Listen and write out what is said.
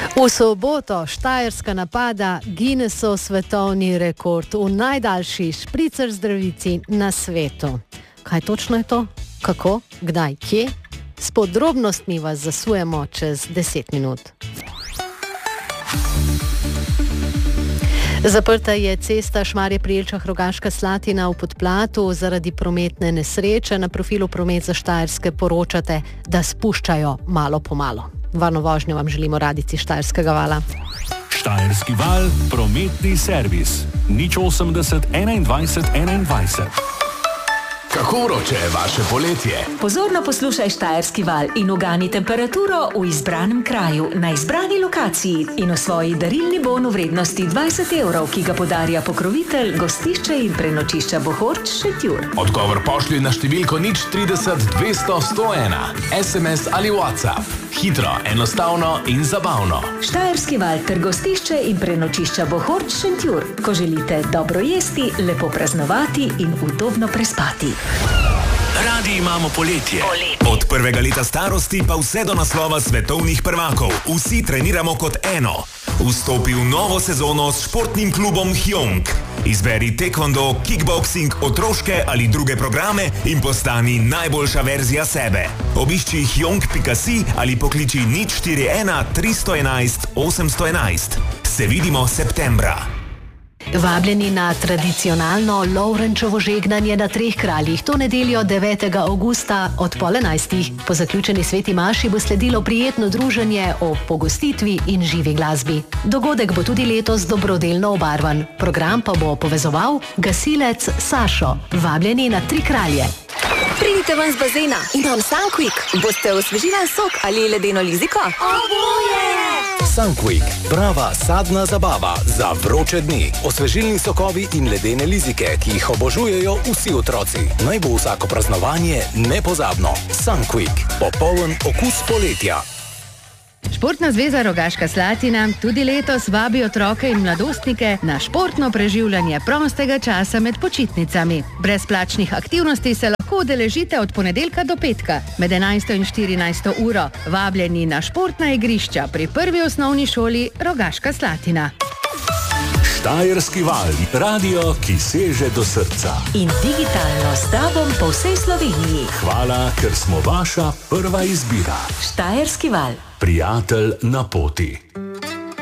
V soboto Štajerska napada Guinnessov svetovni rekord v najdaljši špricer zdravici na svetu. Kaj točno je to? Kako? Kdaj? Kje? S podrobnostmi vas zasujemo čez 10 minut. Zaprta je cesta Šmarje pri Jelčah Rogaška Slatina v Podplatu zaradi prometne nesreče. Na profilu Promet za Štajerske poročate, da spuščajo malo po malo. Varno vožnjo vam želimo Radici Štajerskega vala. Štajerski val, prometni servis. 080 21 21. Kako vroče je vaše poletje? Pozorno poslušaj Štajerski val in ugani temperaturo v izbranem kraju, na izbrani lokaciji in osvoji darilni bon v vrednosti 20 €, ki ga podarja pokrovitelj gostišče in prenočišča Bohorč Šentjur. Odgovor pošlji na številko 030 200 101, SMS ali WhatsApp. Hitro, enostavno in zabavno. Štajerski val ter gostišče in prenočišča Bohorč Šentjur. Ko želite dobro jesti, lepo praznovati in udobno prespati. Radi imamo poletje. Od prvega leta starosti pa vse do naslova svetovnih prvakov. Vsi treniramo kot eno. Vstopi v novo sezono s športnim klubom Hyong. Izberi taekwondo, kickboxing, otroške ali druge programe in postani najboljša verzija sebe. Obišči hyong.si ali pokliči 041 311 811. Se vidimo septembra. Vabljeni na tradicionalno Lovrenčevo žegnanje na Treh kraljih. To nedeljo 9. avgusta od 10:30. Po zaključeni sveti maši bo sledilo prijetno druženje o pogostitvi in živi glasbi. Dogodek bo tudi letos dobrodelno obarvan. Program pa bo povezoval gasilec Sašo. Vabljeni na Tri kralje. Pridite ven z bazena, imam Sunquick. Boste osvežila sok ali ledeno liziko? Oboje! Sunquick, prava sadna zabava za vroče dni. Osvežilni sokovi in ledene lizike, ki jih obožujejo vsi otroci. Naj bo vsako praznovanje nepozabno. Sunquick, popoln okus poletja. Športna zveza Rogaška Slatina tudi letos vabi otroke in mladostnike na športno preživljanje prostega časa med počitnicami. Brezplačnih aktivnosti se lahko udeležite od ponedeljka do petka med 11. in 14. uro. Vabljeni na športna igrišča pri prvi osnovni šoli Rogaška Slatina. Štajerski val, radio, ki seže do srca. In digitalno s tobom po vsej Sloveniji. Hvala, ker smo vaša prva izbira. Štajerski val. Prijatelj na poti.